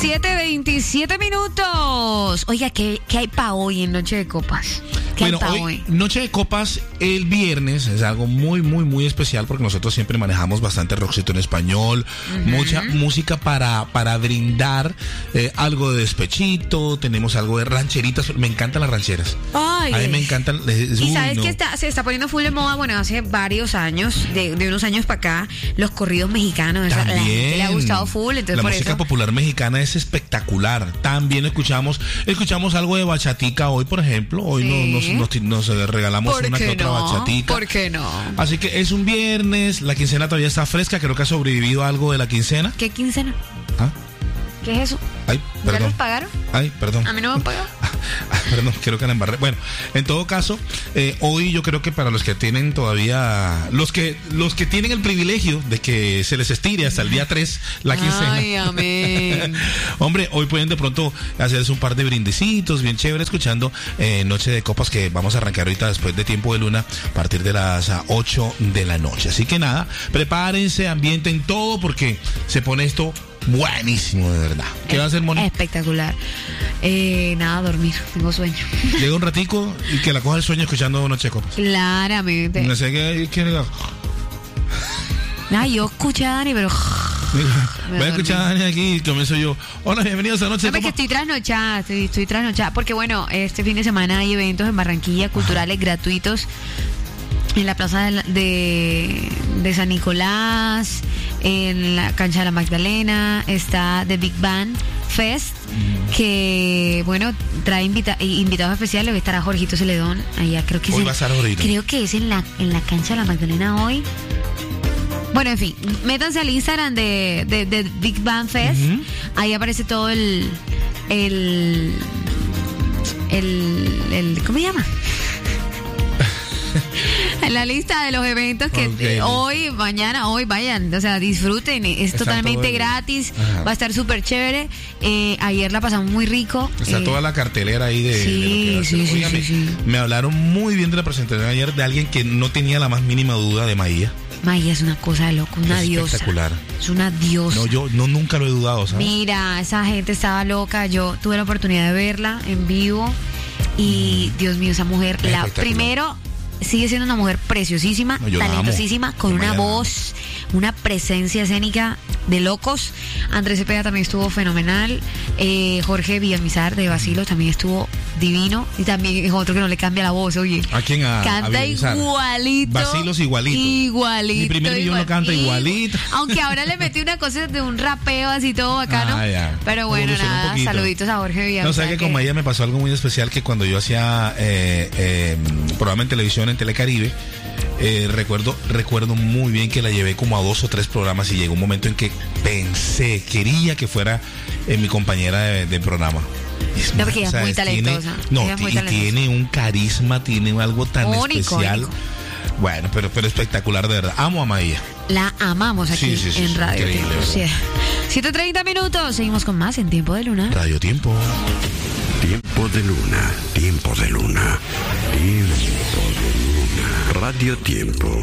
7:27 minutos. Oiga, ¿qué hay para hoy en Noche de Copas? Bueno, hoy, Noche de Copas, el viernes, es algo muy, muy, muy especial porque nosotros siempre manejamos bastante rockcito en español, mucha música para brindar, algo de despechito, tenemos algo de rancheritas, me encantan las rancheras. Ay. A mí me encantan. Y sabes que se está poniendo full de moda, bueno, hace varios años, de unos años para acá, los corridos mexicanos. También, a la gente le ha gustado full, entonces la por música eso popular mexicana es espectacular. También escuchamos algo de bachatica hoy, por ejemplo. Hoy sí. nos regalamos una que otra bachatica. ¿Por qué no? Así que es un viernes, la quincena todavía está fresca, creo que ha sobrevivido algo de la quincena. ¿Qué quincena? ¿Ah? ¿Qué es eso? Ay, perdón. ¿Ya los pagaron? Ay, perdón. ¿A mí no me han pagado? Perdón, creo que la embarré. Bueno, en todo caso, hoy yo creo que para los que tienen todavía, los que tienen el privilegio de que se les estire hasta el día 3 la quincena. Ay, amén. Hombre, hoy pueden de pronto hacerse un par de brindecitos bien chévere escuchando Noche de Copas, que vamos a arrancar ahorita después de Tiempo de Luna a partir de las 8 de la noche. Así que nada, prepárense, ambienten todo porque se pone esto buenísimo, de verdad. ¿Qué va a hacer, Moni? Espectacular. Nada, dormir. Tengo sueño. Llega un ratico y que la coja el sueño escuchando Noche de Copas. Claramente. No sé qué. Yo escuché a Dani, pero... Voy a escuchar a Dani aquí y comienzo yo. Hola, bienvenidos a Noche de Copas. Que estoy trasnochada, porque bueno, este fin de semana hay eventos en Barranquilla, culturales gratuitos, en la plaza de San Nicolás, en la cancha de la Magdalena, está The Big Band Fest, que bueno, trae invitados especiales. Hoy estará Jorgito Celedón, allá creo que hoy va a estar Jorgito. Creo que es en la cancha de la Magdalena hoy. Bueno, en fin, métanse al Instagram de Big Band Fest, ahí aparece todo el ¿cómo se llama? En la lista de los eventos que hoy vayan, o sea, disfruten, es totalmente gratis. Ajá. Va a estar súper chévere. Ayer la pasamos muy rico. Está toda la cartelera ahí de sí. Me hablaron muy bien de la presentación ayer de alguien que no tenía la más mínima duda de Maía. Maía es una cosa de loco, una diosa. Espectacular. Es una diosa. No, yo nunca lo he dudado, ¿sabes? Mira, esa gente estaba loca. Yo tuve la oportunidad de verla en vivo y Dios mío, esa mujer, primero sigue siendo una mujer preciosísima, talentosísima, con una voz, una presencia escénica de locos. Andrés Cepeda también estuvo fenomenal. Jorge Villamizar de Basilos también estuvo divino. Y también es otro que no le cambia la voz, oye. ¿A quién? Canta igualito. Basilos igualito. Mi primer millón lo canta igualito. Aunque ahora le metí una cosa de un rapeo así todo bacano. Pero bueno, nada, saluditos a Jorge Villamizar. No, sabes que con ella me pasó algo muy especial, que cuando yo hacía programa en televisión en Telecaribe, recuerdo muy bien que la llevé como a 2 o 3 programas y llegó un momento en que quería que fuera mi compañera de programa. Porque ella es muy talentosa. Tiene un carisma, tiene algo tan especial. Bueno, pero espectacular, de verdad. Amo a Maía. La amamos aquí en Radio Tiempo. 7:30 minutos. Seguimos con más en Tiempo de Luna. Radio Tiempo. Tiempo de Luna. Tiempo de Luna. Tiempo de Luna. Radio Tiempo.